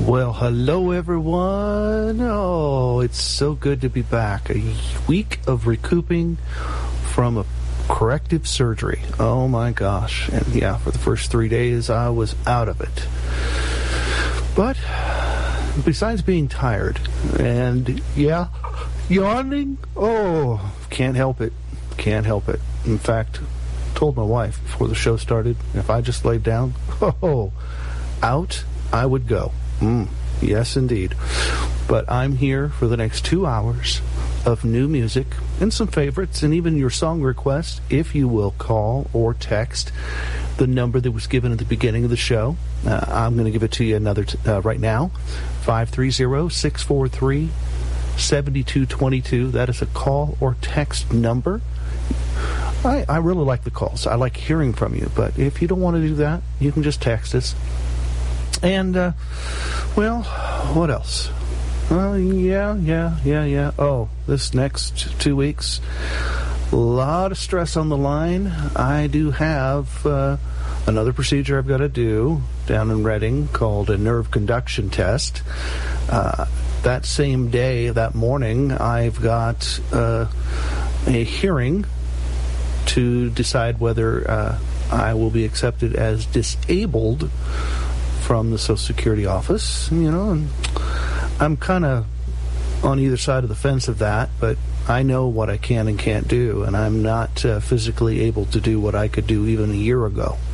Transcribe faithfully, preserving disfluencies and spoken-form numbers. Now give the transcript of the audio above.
Well, hello, everyone. Oh, it's so good to be back. A week of recouping from a corrective surgery. Oh, my gosh. And yeah, for the first three days, I was out of it. But besides being tired and, yeah, yawning, oh, can't help it. Can't help it. In fact, told my wife before the show started, if I just laid down, oh, out I would go. Mm, yes, indeed. But I'm here for the next two hours of new music and some favorites and even your song requests, if you will call or text the number that was given at the beginning of the show. Uh, I'm going to give it to you another t- uh, right now, five three zero, six four three, seven two two two. That is a call or text number. I, I really like the calls. I like hearing from you. But if you don't want to do that, you can just text us. And, uh, well, what else? Uh, yeah, yeah, yeah, yeah. Oh, this next two weeks, a lot of stress on the line. I do have uh, another procedure I've got to do down in Reading called a nerve conduction test. Uh, that same day, that morning, I've got uh, a hearing to decide whether uh, I will be accepted as disabled from the Social Security office, you know, and I'm kind of on either side of the fence of that, but I know what I can and can't do, and I'm not uh, physically able to do what I could do even a year ago.